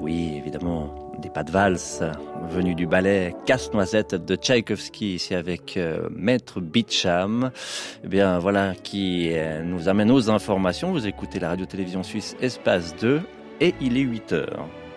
Oui, évidemment, des pas de valse venus du ballet Casse-Noisette de Tchaïkovski, ici avec Maître Beecham. Eh bien, voilà qui nous amène aux informations. Vous écoutez la radio-télévision suisse Espace 2 et il est 8h.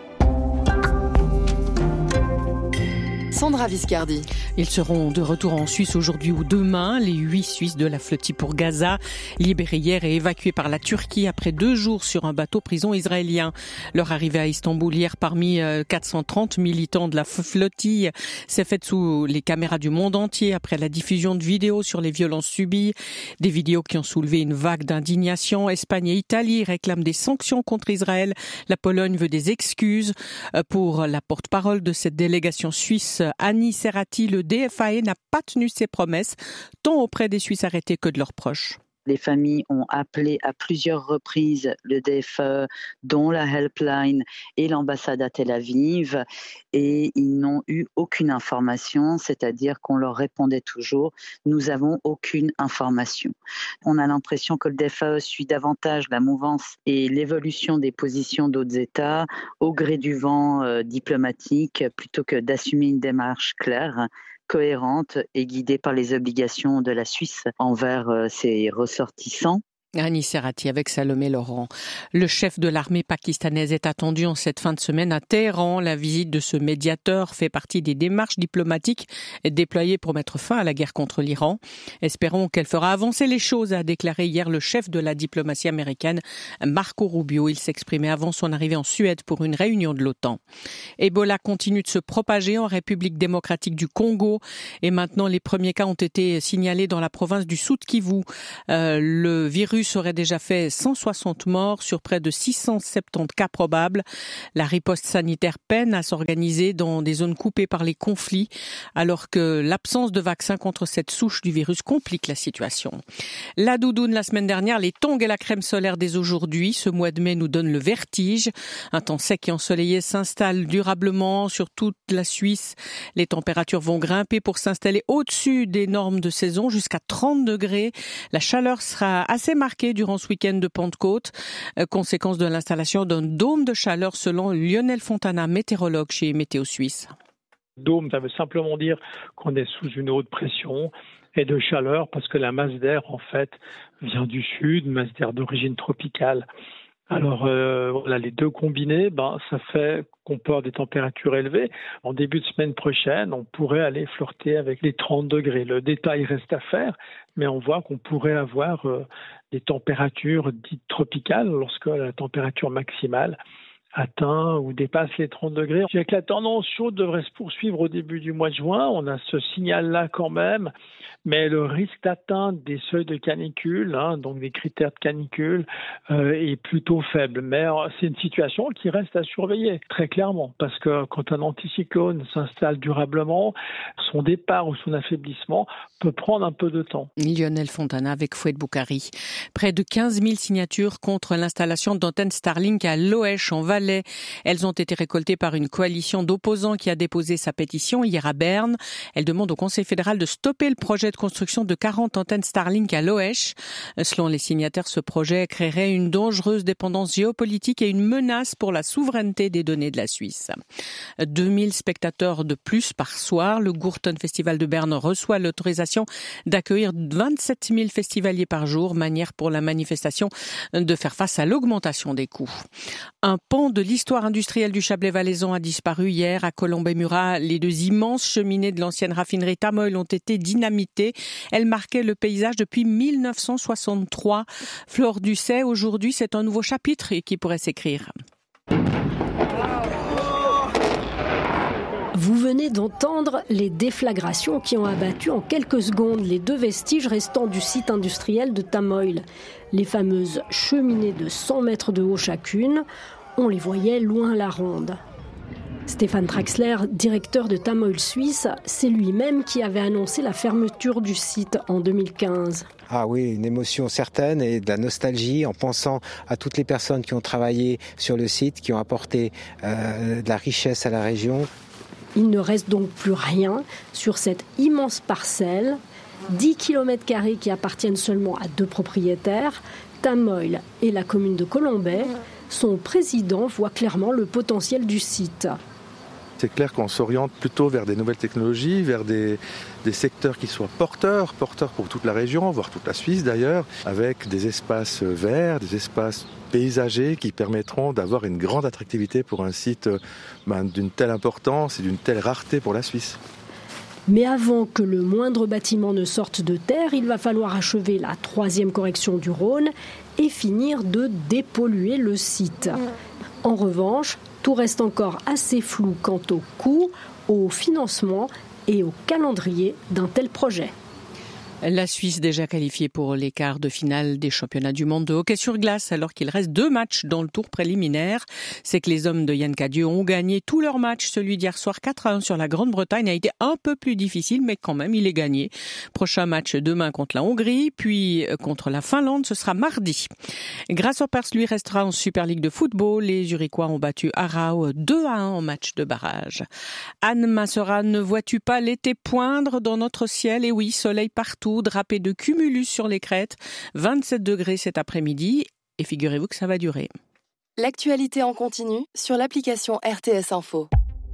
Sandra Viscardi. Ils seront de retour en Suisse aujourd'hui ou demain. Les 8 Suisses de la flottille pour Gaza, libérés hier et évacués par la Turquie après 2 jours sur un bateau prison israélien. Leur arrivée à Istanbul hier parmi 430 militants de la flottille s'est faite sous les caméras du monde entier après la diffusion de vidéos sur les violences subies. Des vidéos qui ont soulevé une vague d'indignation. Espagne et Italie réclament des sanctions contre Israël. La Pologne veut des excuses. Pour la porte-parole de cette délégation suisse, Annie Serrati, le DFAE n'a pas tenu ses promesses, tant auprès des Suisses arrêtés que de leurs proches. Les familles ont appelé à plusieurs reprises le DFAE, dont la helpline et l'ambassade à Tel Aviv, et ils n'ont eu aucune information, c'est-à-dire qu'on leur répondait toujours « nous n'avons aucune information ». On a l'impression que le DFAE suit davantage la mouvance et l'évolution des positions d'autres États au gré du vent diplomatique, plutôt que d'assumer une démarche claire, cohérente et guidée par les obligations de la Suisse envers ses ressortissants. Annie Serrati avec Salomé Laurent. Le chef de l'armée pakistanaise est attendu en cette fin de semaine à Téhéran. La visite de ce médiateur fait partie des démarches diplomatiques déployées pour mettre fin à la guerre contre l'Iran. Espérons qu'elle fera avancer les choses, a déclaré hier le chef de la diplomatie américaine, Marco Rubio. Il s'exprimait avant son arrivée en Suède pour une réunion de l'OTAN. Ebola continue de se propager en République démocratique du Congo et maintenant les premiers cas ont été signalés dans la province du Sud-Kivu. Le virus aurait déjà fait 160 morts sur près de 670 cas probables. La riposte sanitaire peine à s'organiser dans des zones coupées par les conflits, alors que l'absence de vaccin contre cette souche du virus complique la situation. La doudoune la semaine dernière, les tongs et la crème solaire dès aujourd'hui. Ce mois de mai nous donne le vertige. Un temps sec et ensoleillé s'installe durablement sur toute la Suisse. Les températures vont grimper pour s'installer au-dessus des normes de saison jusqu'à 30 degrés. La chaleur sera assez marquée durant ce week-end de Pentecôte, conséquence de l'installation d'un dôme de chaleur selon Lionel Fontana, météorologue chez Météo Suisse. Dôme, ça veut simplement dire qu'on est sous une haute pression et de chaleur parce que la masse d'air, en fait, vient du sud, une masse d'air d'origine tropicale. Alors voilà, les deux combinés, ça fait qu'on peut avoir des températures élevées. En début de semaine prochaine, on pourrait aller flirter avec les 30 degrés. Le détail reste à faire, mais on voit qu'on pourrait avoir des températures dites tropicales lorsque la température maximale atteint ou dépasse les 30 degrés. Je dirais que la tendance chaude devrait se poursuivre au début du mois de juin. On a ce signal-là quand même, mais le risque d'atteindre des seuils de canicule, donc des critères de canicule, est plutôt faible. Mais c'est une situation qui reste à surveiller, très clairement, parce que quand un anticyclone s'installe durablement, son départ ou son affaiblissement peut prendre un peu de temps. Lionel Fontana avec Fouad Boukari. Près de 15 000 signatures contre l'installation d'antennes Starlink à Loèche en Valais. Elles ont été récoltées par une coalition d'opposants qui a déposé sa pétition hier à Berne. Elle demande au Conseil fédéral de stopper le projet de construction de 40 antennes Starlink à Loèche. Selon les signataires, ce projet créerait une dangereuse dépendance géopolitique et une menace pour la souveraineté des données de la Suisse. 2000 spectateurs de plus par soir. Le Gurten Festival de Berne reçoit l'autorisation d'accueillir 27 000 festivaliers par jour, manière pour la manifestation de faire face à l'augmentation des coûts. Un pan de l'histoire industrielle du Chablais valaisan a disparu hier à Colombey-Murat. Les 2 immenses cheminées de l'ancienne raffinerie Tamoil ont été dynamitées. Elles marquaient le paysage depuis 1963. Flore Ducet, aujourd'hui, c'est un nouveau chapitre qui pourrait s'écrire. Vous venez d'entendre les déflagrations qui ont abattu en quelques secondes les 2 vestiges restants du site industriel de Tamoil. Les fameuses cheminées de 100 mètres de haut chacune, on les voyait loin à la ronde. Stéphane Traxler, directeur de Tamoil Suisse, c'est lui-même qui avait annoncé la fermeture du site en 2015. Ah oui, une émotion certaine et de la nostalgie en pensant à toutes les personnes qui ont travaillé sur le site, qui ont apporté de la richesse à la région. Il ne reste donc plus rien sur cette immense parcelle, 10 km² qui appartiennent seulement à 2 propriétaires, Tamoil et la commune de Colombey. Son président voit clairement le potentiel du site. C'est clair qu'on s'oriente plutôt vers des nouvelles technologies, vers des secteurs qui soient porteurs pour toute la région, voire toute la Suisse d'ailleurs, avec des espaces verts, des espaces paysagers qui permettront d'avoir une grande attractivité pour un site d'une telle importance et d'une telle rareté pour la Suisse. Mais avant que le moindre bâtiment ne sorte de terre, il va falloir achever la 3e correction du Rhône et finir de dépolluer le site. En revanche, tout reste encore assez flou quant au coût, au financement et au calendrier d'un tel projet. La Suisse déjà qualifiée pour les quarts de finale des championnats du monde de hockey sur glace alors qu'il reste 2 matchs dans le tour préliminaire. C'est que les hommes de Yann Cadieux ont gagné tous leurs matchs. Celui d'hier soir 4-1 sur la Grande-Bretagne a été un peu plus difficile mais quand même il est gagné. Prochain match demain contre la Hongrie puis contre la Finlande, ce sera mardi. Grasshoppers lui restera en Super League de football. Les Zurichois ont battu Aarau 2-1 en match de barrage. Anne Massera, ne vois-tu pas l'été poindre dans notre ciel? Et oui, soleil partout, drapé de cumulus sur les crêtes, 27 degrés cet après-midi, et figurez-vous que ça va durer. L'actualité en continu sur l'application RTS Info.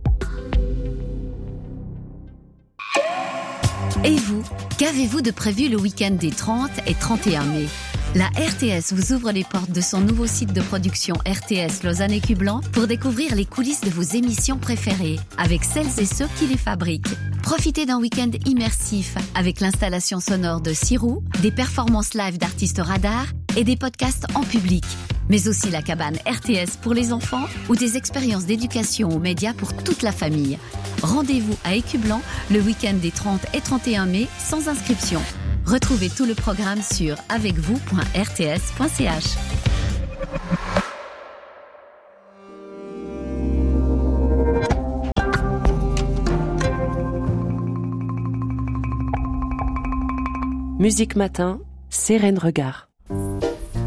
Et vous, qu'avez-vous de prévu le week-end des 30 et 31 mai ? La RTS vous ouvre les portes de son nouveau site de production RTS Lausanne et Cublan pour découvrir les coulisses de vos émissions préférées avec celles et ceux qui les fabriquent. Profitez d'un week-end immersif avec l'installation sonore de Sirou, des performances live d'artistes radars et des podcasts en public. Mais aussi la cabane RTS pour les enfants ou des expériences d'éducation aux médias pour toute la famille. Rendez-vous à Écublan le week-end des 30 et 31 mai sans inscription. Retrouvez tout le programme sur avecvous.rts.ch. Musique Matin, Sérène Regard.